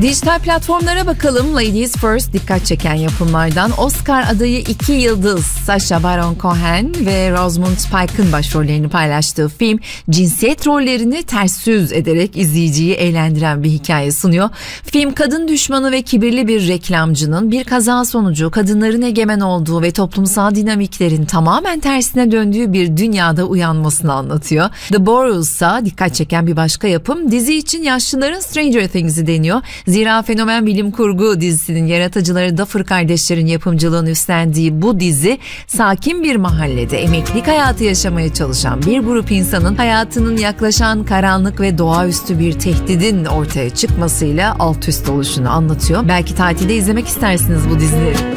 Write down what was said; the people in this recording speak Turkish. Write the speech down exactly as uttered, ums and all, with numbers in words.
Dijital platformlara bakalım. Ladies First dikkat çeken yapımlardan. Oscar adayı iki yıldız Sacha Baron Cohen ve Rosamund Pike'ın başrollerini paylaştığı film cinsiyet rollerini ters yüz ederek izleyiciyi eğlendiren bir hikaye sunuyor. Film kadın düşmanı ve kibirli bir reklamcının bir kaza sonucu kadınların egemen olduğu ve toplumsal dinamiklerin tamamen tersine döndüğü bir dünyada uyanmasını anlatıyor. The Boroughs'a dikkat çeken bir başka yapım. Dizi için yaşlıların Stranger Things'i deniyor. Zira fenomen bilim kurgu dizisinin yaratıcıları Duffer kardeşlerin yapımcılığını üstlendiği bu dizi sakin bir mahallede emeklilik hayatı yaşamaya çalışan bir grup insanın hayatının yaklaşan karanlık ve doğaüstü bir tehdidin ortaya çıkmasıyla alt üst oluşunu anlatıyor. Belki tatilde izlemek istersiniz bu dizileri.